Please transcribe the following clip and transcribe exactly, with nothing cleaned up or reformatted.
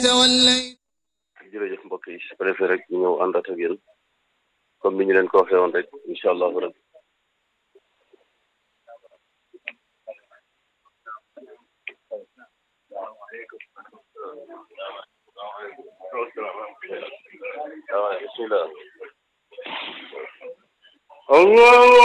توليت jërëjëf mbokk yi su ko defee rek ñu ñëw àndaat ak yéen comme ni ñu leen ko waxee woon rek incha allahu rabbi bismillah. Allah